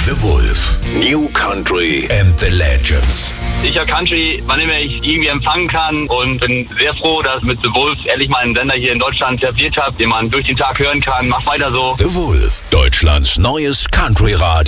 The Wolf. New Country and the Legends. Ich höre Country, wann immer ich irgendwie empfangen kann und bin sehr froh, dass mit The Wolf ehrlich mal einen Sender hier in Deutschland etabliert habe, den man durch den Tag hören kann. Macht weiter so. The Wolf, Deutschlands neues Country-Radio.